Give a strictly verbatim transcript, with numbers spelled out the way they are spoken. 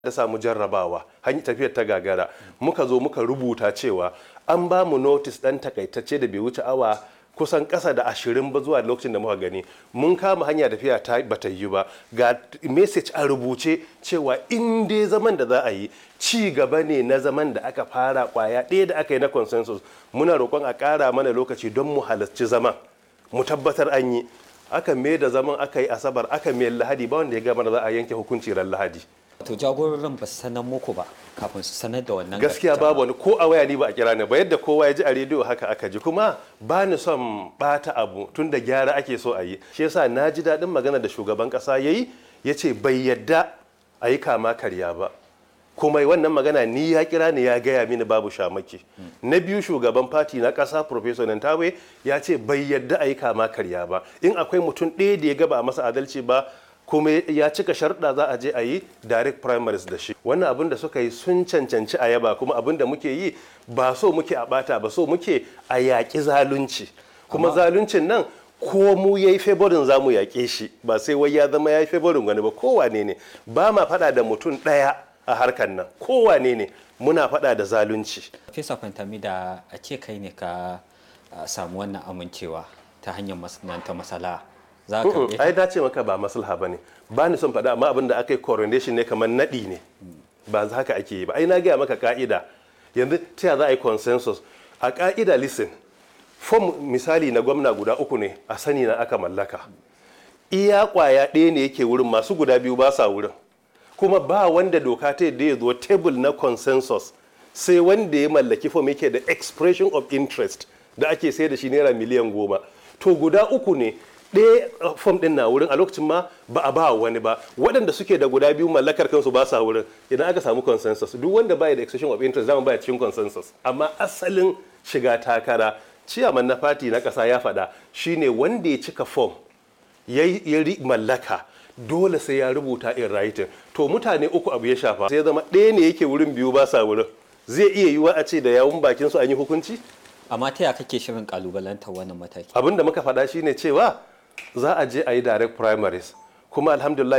da samu jarrabawa hanyar tafiyar ta gagara muka zo muka rubuta cewa an ba mu notice dan takaitacce da bai wuce awa kusan kasa da ashirin ba zuwa lokacin da muka gani mun kama hanya tafiya ta bata yi ba ga message a rubuce cewa in dai zaman da za a yi ci gaba ne na zaman da aka fara kwaya ɗaya da aka yi na consensus muna roƙon a ƙara mana lokaci don mu halarci zaman mu tabbatar an yi aka mai da zaman aka yi asabar aka mai lahadi ba wanda ya gama da za a yanke hukunci ran lahadi. To jagororin ba su sanar muku ba kafin su sanar da wannan gaskiya babu wani ko a waya ni ba a kira ni ba yadda kowa ya ji a rediyo haka aka ji kuma ba ni son bata abu tun da gyara ake so a yi shi yasa na ji daɗin magana da shugaban ƙasa ya yi ya ce bai yadda a yi kama karya ba kuma wannan magana ni ya kira ni ya gaya mini babu shamaki na biyu shugaban fati na ƙasa professor Nantawe ya ce bai yadda a yi kama karya ba in akwai mutum ɗaya da ya gaba a masa adalci ba kuma ya cika sharɗa za a je a yi direct primaries da shi wannan abin da suka yi sun cancanci a yaba kuma abin da muke yi ba so muke a bata ba so muke a yaƙi zalunci kuma zaluncin nan ko mu yayi favorin za mu yaƙe shi ba sai wai ya zama yayi favorin wani ba kowane ne ba ma faɗa da mutum ɗaya a harkar nan kowane ne muna faɗa da zalunci. Fesa Fantami da a ce kai ne ka samu wannan amincewa ta hanyar masana'anta masala za ka ai dace maka ba maslaha bane ba ni son faɗa amma abin da aka yi coronation ne kamar naɗi ne ba za haka ake yi ba ai na gaya maka ka'ida yanzu ta za a yi consensus a ka'ida listen form misali na gwamna guda uku ne a sani na aka mallaka iya kwaya ɗaya ne yake wurin masu guda biyu ba sa wurin kuma ba wanda doka ta yadda ya zo table na consensus sai wanda ya mallaki form yake da expression of interest da ake sai da shi naira miliyan goma to guda uku ne ɗaya fom ɗin na wurin a lokacin ma ba a ba wani ba waɗanda suke da guda biyu mallakar kansu ba sa wurin idan aka samu consensus duk wanda baya da expression of interest zama baya cikin consensus amma asalin shiga takara ciyaman na fati na ƙasa ya faɗa shine wanda ya cika fom ya mallaka dole sai ya rubuta in writing to mutane uku abu ya shafa sai ya zama ɗaya ne yake wurin biyu ba sa wurin zai iya yiwa a ce da yawun bakin su an yi hukunci amma ta ya kake shirin kalubalantar wannan mataki abin da muka faɗa shine cewa za a je a yi direct primaries kuma alhamdulillah